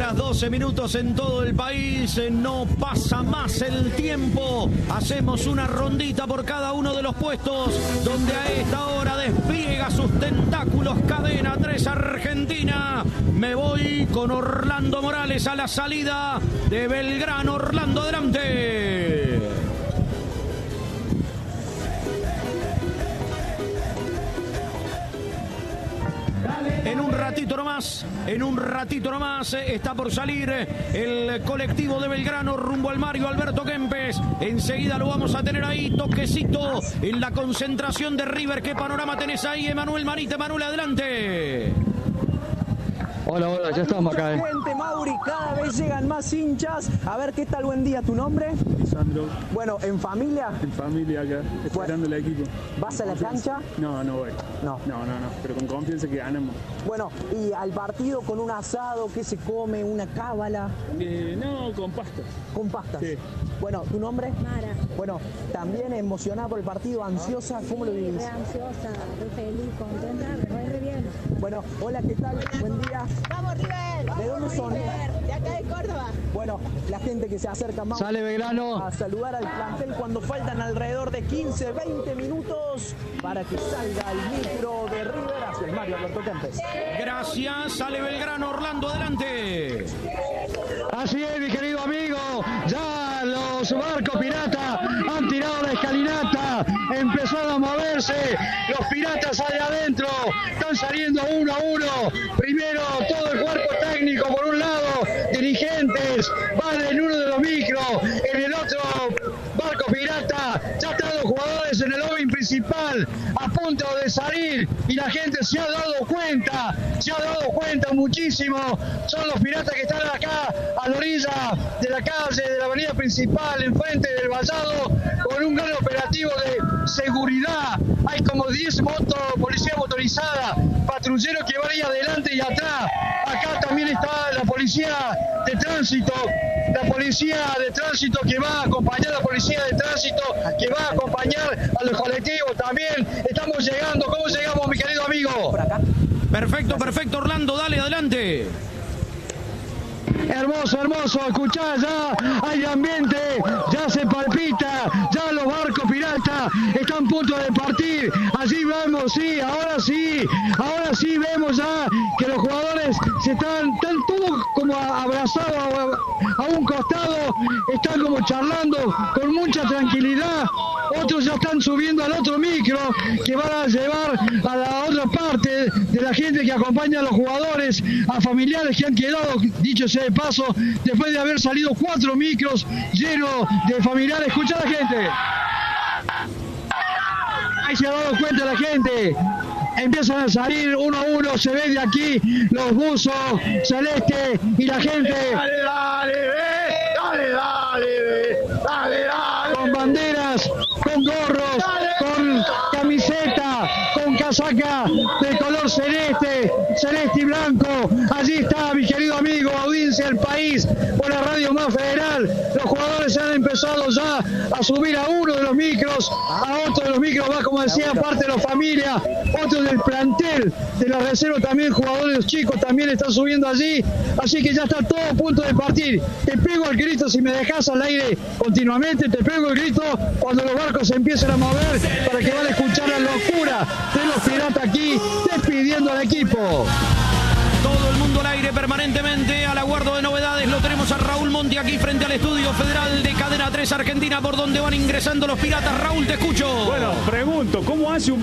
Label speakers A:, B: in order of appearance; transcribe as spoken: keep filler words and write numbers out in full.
A: horas doce minutos en todo el país. No pasa más el tiempo. Hacemos una rondita por cada uno de los puestos donde a esta hora despliega sus tentáculos Cadena tres Argentina. Me voy con Orlando Morales a la salida de Belgrano. Orlando, adelante. En un ratito nomás, en un ratito nomás está por salir el colectivo de Belgrano rumbo al Mario Alberto Kempes. Enseguida lo vamos a tener ahí, toquecito en la concentración de River. ¿Qué panorama tenés ahí, Emanuel Manita? Emanuel, adelante.
B: Hola, hola, ya estamos acá. Eh.
C: Gente, Mauri, cada vez llegan más hinchas. A ver, ¿qué tal? Buen día, ¿tu nombre?
D: Lisandro.
C: Bueno, ¿en familia?
D: En familia acá, esperando el equipo.
C: ¿Vas a la cancha?
D: No, no voy.
C: No.
D: No, no, no, pero con confianza que ganamos.
C: Bueno, ¿y al partido con un asado? ¿Qué se come? ¿Una cábala?
D: Eh, no, con pastas.
C: ¿Con pastas?
D: Sí.
C: Bueno, ¿tu nombre?
E: Mara.
C: Bueno, también emocionada por el partido, ansiosa, ¿cómo lo vivís?
E: Re ansiosa, re feliz, contenta, re, re bien.
C: Bueno, hola, ¿qué tal? Buen día.
F: ¡Vamos, River!
C: ¿De dónde son?
F: River, de acá de Córdoba.
C: Bueno, la gente que se acerca más
B: Sale Belgrano
C: a saludar al plantel cuando faltan alrededor de quince, veinte minutos para que salga el micro de River hacia el Mario Alberto Kempes.
A: Gracias, sale Belgrano. Orlando, adelante.
B: Así es, mi querido amigo, ya los barcos piratas han tirado la escalinata, empezaron a moverse, los piratas allá adentro, están saliendo uno a uno, primero todo el cuerpo técnico por un lado, dirigentes, van en uno de los micros, en el otro barco pirata, ya están los jugadores en el lobby principal, a punto de salir, y la gente se ha dado cuenta, se ha dado cuenta muchísimo, son los piratas que están acá, a la orilla de la calle, de la avenida principal, enfrente del vallado, con un gran operativo de seguridad. Hay como diez motos, policía motorizada, patrulleros que van ahí adelante y atrás. Acá también está la policía de tránsito, la policía de tránsito que va a acompañar, la policía de tránsito que va a acompañar a los colectivos también. Estamos llegando. ¿Cómo llegamos, mi querido amigo?
C: Por acá.
A: Perfecto, perfecto, Orlando, dale, adelante.
B: Hermoso, hermoso, escuchá, ya hay ambiente, ya se palpita, ya los barcos piratas están a punto de partir, allí vemos, sí, ahora sí, ahora sí vemos ya que los jugadores se están, están todos como abrazados a, a un costado, están como charlando con mucha tranquilidad, otros ya están subiendo al otro micro que van a llevar a la otra parte de la gente que acompaña a los jugadores, a familiares que han quedado, dicho sea de paso, después de haber salido cuatro micros llenos de familiares. Escucha a la gente. Ahí se ha dado cuenta la gente. Empiezan a salir uno a uno, se ve de aquí los buzos celeste y la gente.
G: Dale, dale, ve, dale, dale, ve, dale, dale.
B: Con banderas, con gorros, dale, con camiseta, con casaca de color celeste, celeste y blanco. Allí está, mi querido amigo, audiencia del país, por la Radio Más Federal. Los jugadores han empezado ya a subir a uno de los micros, a otro de los micros más, como decía, parte de la familia, otro del plantel de la reserva también, jugadores chicos también están subiendo allí, así que ya está todo a punto de partir. Te pego al grito, si me dejas al aire continuamente, te pego el grito cuando los barcos se empiecen a mover para que van a escuchar la locura de los piratas aquí despidiendo al equipo.
A: Todo el mundo al aire permanentemente, al aguardo de novedades. Lo tenemos a Raúl Monti aquí frente al estudio federal de Cadena tres Argentina, por donde van ingresando los piratas. Raúl, te escucho.
D: Bueno, pregunto, ¿cómo hace un